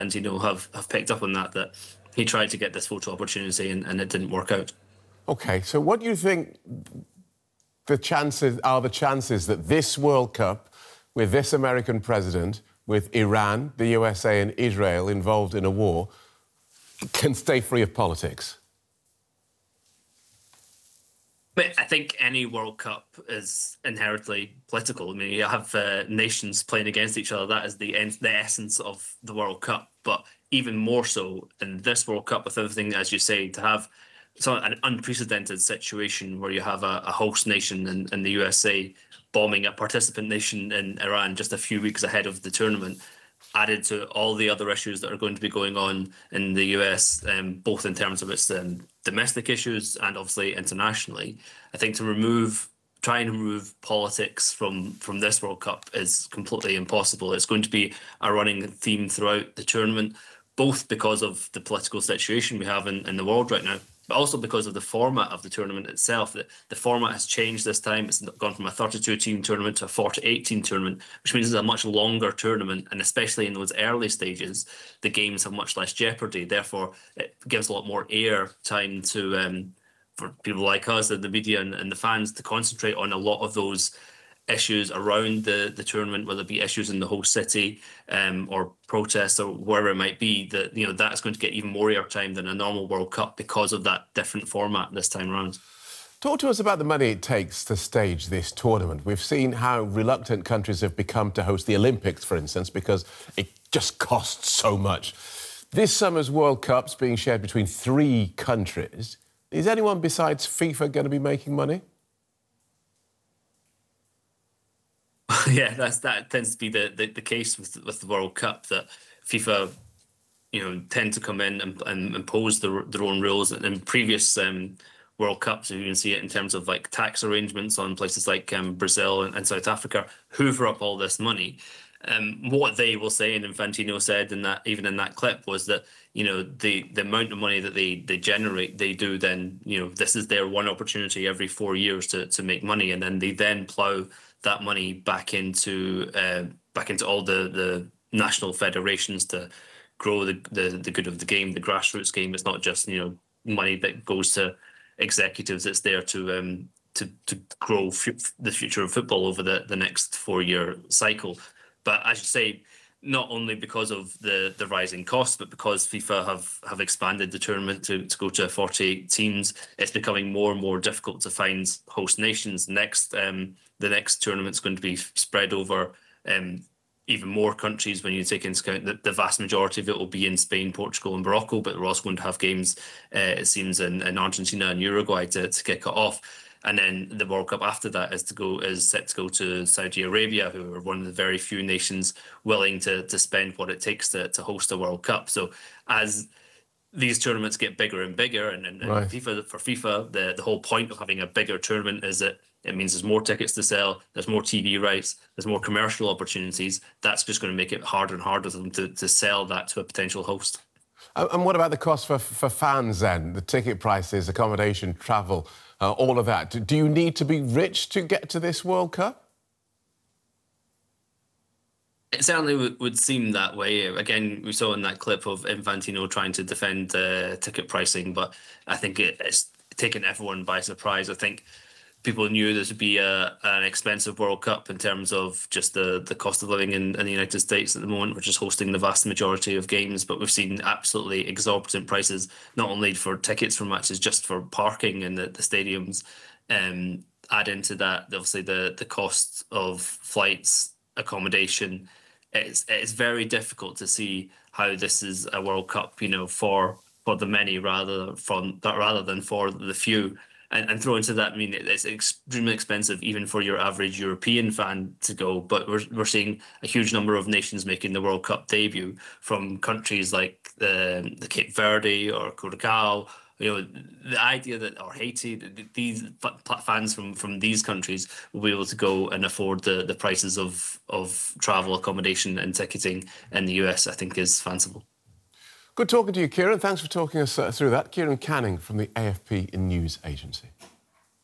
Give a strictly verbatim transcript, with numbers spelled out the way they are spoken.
Infantino have, have picked up on that, that he tried to get this photo opportunity and, and it didn't work out. OK, so what do you think the chances are the chances that this World Cup, with this American president, with Iran, the U S A and Israel involved in a war, can stay free of politics? But I think any World Cup is inherently political. I mean, you have uh, nations playing against each other. That is the en- the essence of the World Cup. But even more so in this World Cup, with everything, as you say, to have some, an unprecedented situation where you have a, a host nation in, in the U S A bombing a participant nation in Iran just a few weeks ahead of the tournament, added to all the other issues that are going to be going on in the U S, um, both in terms of its um, domestic issues and obviously internationally. I think to remove, try and remove politics from, from this World Cup is completely impossible. It's going to be a running theme throughout the tournament, both because of the political situation we have in, in the world right now, but also because of the format of the tournament itself. The, the format has changed this time. It's gone from a thirty-two team tournament to a forty-eight team tournament, which means it's a much longer tournament. And especially in those early stages, the games have much less jeopardy. Therefore, it gives a lot more air time to um, for people like us, the media and, and the fans, to concentrate on a lot of those issues around the, the tournament, whether it be issues in the host city um, or protests or wherever it might be, that, you know, that's going to get even more airtime than a normal World Cup because of that different format this time around. Talk to us about the money it takes to stage this tournament. We've seen how reluctant countries have become to host the Olympics, for instance, because it just costs so much. This summer's World Cup's being shared between three countries. Is anyone besides FIFA going to be making money? Yeah, that's that tends to be the, the, the case with with the World Cup, that FIFA, you know, tend to come in and, and impose their, their own rules. And in previous um, World Cups, you can see it in terms of like tax arrangements on places like um, Brazil and, and South Africa, hoover up all this money. Um, what they will say, and Infantino said in that, even in that clip, was that, you know, the the amount of money that they they generate, they do then, you know, this is their one opportunity every four years to to make money, and then they then plough that money back into uh, back into all the the national federations to grow the, the the good of the game, the grassroots game. It's not just, you know, money that goes to executives. It's there to um to to grow f- the future of football over the the next four year cycle. But as you say, not only because of the the rising costs, but because FIFA have have expanded the tournament to, to go to forty-eight teams, it's becoming more and more difficult to find host nations. Next, um, the next tournament's going to be spread over um, even more countries when you take into account that the vast majority of it will be in Spain, Portugal and Morocco, but we're also going to have games, uh, it seems, in, in Argentina and Uruguay to, to kick it off. And then the World Cup after that is to go is set to go to Saudi Arabia, who are one of the very few nations willing to to spend what it takes to, to host a World Cup. So as these tournaments get bigger and bigger, and, and, right. and FIFA for FIFA, the, the whole point of having a bigger tournament is that it means there's more tickets to sell, there's more T V rights, there's more commercial opportunities. That's just going to make it harder and harder for them to, to sell that to a potential host. And what about the cost for, for fans then? The ticket prices, accommodation, travel, uh, all of that. Do you need to be rich to get to this World Cup? It certainly would, would seem that way. Again, we saw in that clip of Infantino trying to defend uh, ticket pricing, but I think it, it's taken everyone by surprise. I think people knew this would be a, an expensive World Cup in terms of just the, the cost of living in, in the United States at the moment, which is hosting the vast majority of games. But we've seen absolutely exorbitant prices, not only for tickets for matches, just for parking in the, the stadiums. Um, add into that, obviously, the, the cost of flights, accommodation. It's, it's very difficult to see how this is a World Cup, you know, for for the many rather from rather than for the few. And, and throw into that, I mean, it's extremely expensive even for your average European fan to go. But we're we're seeing a huge number of nations making the World Cup debut from countries like the, the Cape Verde or Curacao. You know, the idea that, or Haiti, these fans from, from these countries will be able to go and afford the, the prices of, of travel, accommodation and ticketing in the U S, I think is fanciful. Good talking to you, Kieran. Thanks for talking us through that. Kieran Canning from the A F P News Agency.